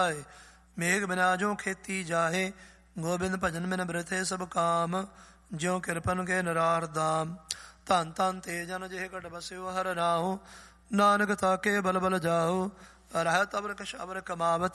ਮੇਘ ਬਿਨਾ ਜੋ ਖੇਤੀ ਜਾਹੇ, ਗੋਬਿੰਦ ਭਜਨ ਬਿਨ ਬ੍ਰਿਥੇ ਸਭ ਕਾਮ, ਜਿਉ ਕਿਰਪਨ ਕੇ ਨਿਰਾਰ ਦਾਮ। ਧਨ ਧਨ ਤੇ ਜਨ ਜਿਹ ਘਟ ਬਸਿਓ ਹਰ ਰਾਹੋ, ਨਾਨਕ ਤਾਕੇ ਬਲ ਬਲ ਜਾਹੋ। ਰਹਿਤ ਅਬਰ ਕਛ ਅਬਰ ਕਮਾਵਤ,